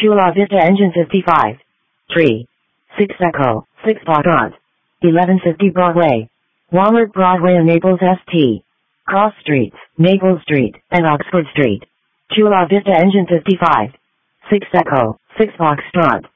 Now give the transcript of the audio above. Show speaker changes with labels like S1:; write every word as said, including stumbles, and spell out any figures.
S1: Chula Vista Engine fifty-five. three. six Echo, six Foxtrot. eleven fifty Broadway. Walmart Broadway and Naples S T. Cross Streets, Naples Street, and Oxford Street. Chula Vista Engine fifty-five. six Echo, six Foxtrot.